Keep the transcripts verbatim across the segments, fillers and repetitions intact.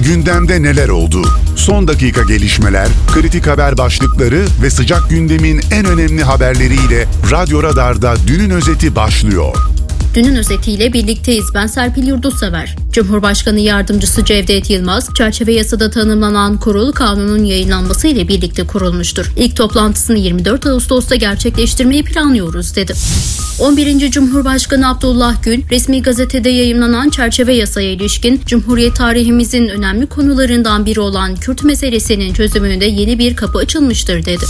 Gündemde neler oldu? Son dakika gelişmeler, kritik haber başlıkları ve sıcak gündemin en önemli haberleriyle Radyo Radar'da Dünün Özeti başlıyor. Dünün özetiyle birlikteyiz. Ben Serpil Yurdussever. Cumhurbaşkanı Yardımcısı Cevdet Yılmaz, çerçeve yasada tanımlanan kurul kanunun yayınlanması ile birlikte kurulmuştur. İlk toplantısını yirmi dört Ağustos'ta gerçekleştirmeyi planlıyoruz dedi. on birinci Cumhurbaşkanı Abdullah Gül, resmi gazetede yayımlanan çerçeve yasaya ilişkin Cumhuriyet tarihimizin önemli konularından biri olan Kürt meselesinin çözümünde yeni bir kapı açılmıştır dedi.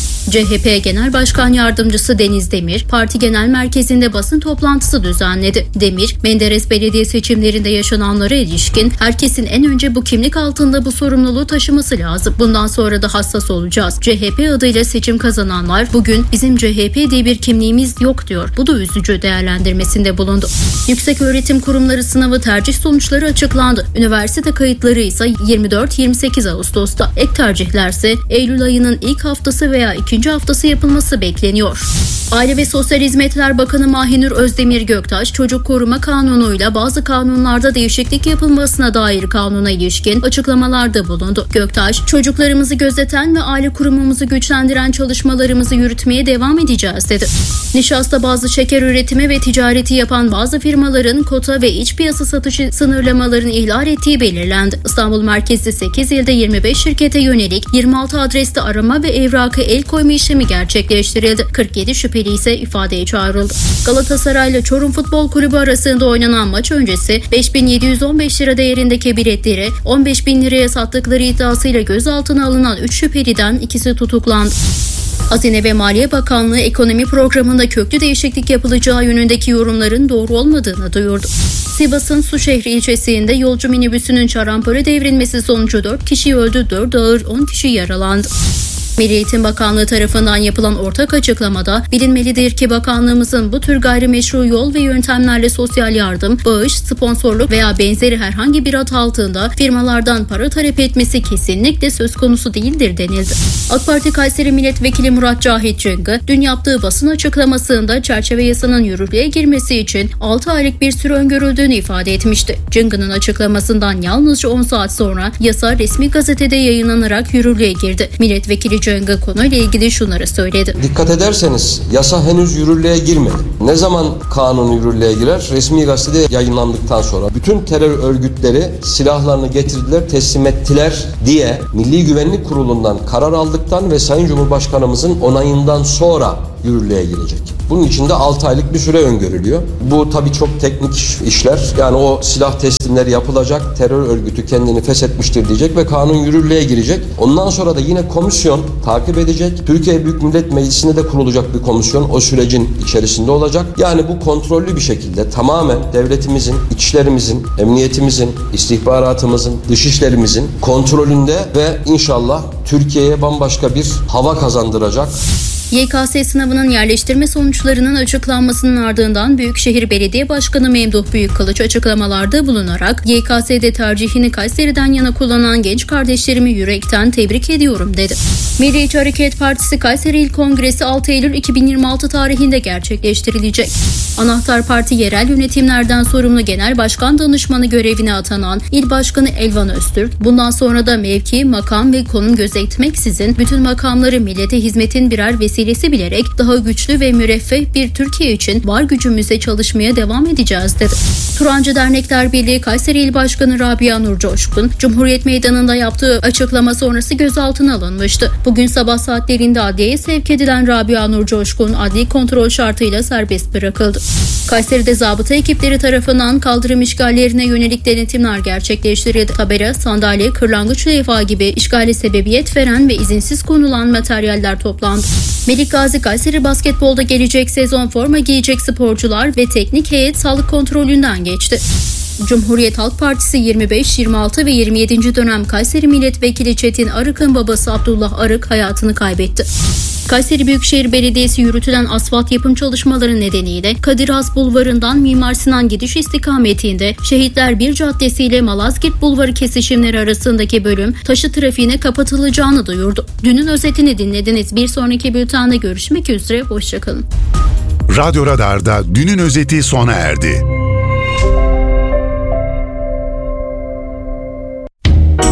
C H P Genel Başkan Yardımcısı Deniz Demir, parti genel merkezinde basın toplantısı düzenledi. Demir, Menderes Belediye seçimlerinde yaşananlara ilişkin herkesin en önce bu kimlik altında bu sorumluluğu taşıması lazım. Bundan sonra da hassas olacağız. C H P adıyla seçim kazananlar bugün bizim C H P diye bir kimliğimiz yok diyor. Bu da üzücü değerlendirmesinde bulundu. Yükseköğretim Kurumları sınavı tercih sonuçları açıklandı. Üniversite kayıtları ise yirmi dört yirmi sekiz Ağustos'ta. Ek tercihlerse Eylül ayının ilk haftası veya ikinci haftası yapılması bekleniyor. Aile ve Sosyal Hizmetler Bakanı Mahinur Özdemir Göktaş, Çocuk Koruma Kanunu'yla bazı kanunlarda değişiklik yapılmasına dair kanuna ilişkin açıklamalarda bulundu. Göktaş, çocuklarımızı gözeten ve aile kurumumuzu güçlendiren çalışmalarımızı yürütmeye devam edeceğiz dedi. Nişasta bazı şeker üretimi ve ticareti yapan bazı firmaların kota ve iç piyasa satışı sınırlamalarını ihlal ettiği belirlendi. İstanbul merkezli sekiz ilde yirmi beş şirkete yönelik yirmi altı adreste arama ve evraka el koyma işlemi gerçekleştirildi. kırk yedi şüpheli ise ifadeye çağrıldı. Galatasaray ile Çorum Futbol Kulübü arasında oynanan maç öncesi beş bin yedi yüz on beş lira değerindeki biletleri on beş bin liraya sattıkları iddiasıyla gözaltına alınan üç şüpheliden ikisi tutuklandı. Hazine ve Maliye Bakanlığı ekonomi programında köklü değişiklik yapılacağı yönündeki yorumların doğru olmadığını duyurdu. Sivas'ın Suşehri ilçesinde yolcu minibüsünün şarampole devrilmesi sonucu dört kişi öldü, dört ağır on kişi yaralandı. Milli Eğitim Bakanlığı tarafından yapılan ortak açıklamada bilinmelidir ki bakanlığımızın bu tür gayrimeşru yol ve yöntemlerle sosyal yardım, bağış, sponsorluk veya benzeri herhangi bir adı altında firmalardan para talep etmesi kesinlikle söz konusu değildir denildi. AK Parti Kayseri Milletvekili Murat Cahit Cıngı dün yaptığı basın açıklamasında çerçeve yasanın yürürlüğe girmesi için altı aylık bir süre öngörüldüğünü ifade etmişti. Cıngı'nın açıklamasından yalnızca on saat sonra yasa resmi gazetede yayınlanarak yürürlüğe girdi. Milletvekili Cıngı konuyla ilgili şunları söyledi. Dikkat ederseniz yasa henüz yürürlüğe girmedi. Ne zaman kanun yürürlüğe girer? Resmi gazetede yayınlandıktan sonra. Bütün terör örgütleri silahlarını getirdiler, teslim ettiler diye Milli Güvenlik Kurulu'ndan karar aldıktan ve Sayın Cumhurbaşkanımızın onayından sonra yürürlüğe girecek. Bunun için de altı aylık bir süre öngörülüyor. Bu tabii çok teknik işler. Yani o silah teslimleri yapılacak, terör örgütü kendini feshetmiştir diyecek ve kanun yürürlüğe girecek. Ondan sonra da yine komisyon takip edecek. Türkiye Büyük Millet Meclisi'nde de kurulacak bir komisyon o sürecin içerisinde olacak. Yani bu kontrollü bir şekilde tamamen devletimizin, içişlerimizin, emniyetimizin, istihbaratımızın, dışişlerimizin kontrolünde ve inşallah Türkiye'ye bambaşka bir hava kazandıracak. Y K S sınavının yerleştirme sonuçlarının açıklanmasının ardından Büyükşehir Belediye Başkanı Memduh Büyükkılıç açıklamalarda bulunarak Y K S'de tercihini Kayseri'den yana kullanan genç kardeşlerimi yürekten tebrik ediyorum dedi. Milliyetçi Hareket Partisi Kayseri İl Kongresi altı Eylül iki bin yirmi altı tarihinde gerçekleştirilecek. Anahtar Parti yerel yönetimlerden sorumlu Genel Başkan Danışmanı görevine atanan İl Başkanı Elvan Öztürk, bundan sonra da mevki, makam ve konum gözetmeksizin bütün makamları millete hizmetin birer vesilesi bilerek daha güçlü ve müreffeh bir Türkiye için var gücümüzle çalışmaya devam edeceğiz dedi. Turancı Dernekler Birliği Kayseri İl Başkanı Rabia Nur Coşkun, Cumhuriyet Meydanı'nda yaptığı açıklama sonrası gözaltına alınmıştı. Bugün sabah saatlerinde adliyeye sevk edilen Rabia Nur Coşkun, adli kontrol şartıyla serbest bırakıldı. Kayseri'de zabıta ekipleri tarafından kaldırım işgallerine yönelik denetimler gerçekleştirildi. Tabela, sandalye, kırlangıç levha gibi işgale sebebiyet veren ve izinsiz konulan materyaller toplandı. Melik Gazi Kayseri Basketbol'da gelecek sezon forma giyecek sporcular ve teknik heyet sağlık kontrolünden geçti. Cumhuriyet Halk Partisi yirmi beş, yirmi altı ve yirmi yedinci dönem Kayseri Milletvekili Çetin Arık'ın babası Abdullah Arık hayatını kaybetti. Kayseri Büyükşehir Belediyesi yürütülen asfalt yapım çalışmaları nedeniyle Kadir Has Bulvarı'ndan Mimar Sinan gidiş istikametinde Şehitler bir Caddesi ile Malazgirt Bulvarı kesişimleri arasındaki bölüm taşı trafiğine kapatılacağını duyurdu. Dünün özetini dinlediniz. Bir sonraki bültende görüşmek üzere. Hoşçakalın. Radyo Radar'da Dünün özeti sona erdi.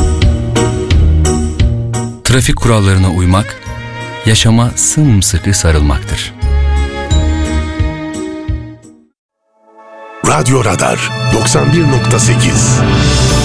Trafik kurallarına uymak, yaşama sımsıkı sarılmaktır. Radyo Radar doksan bir nokta sekiz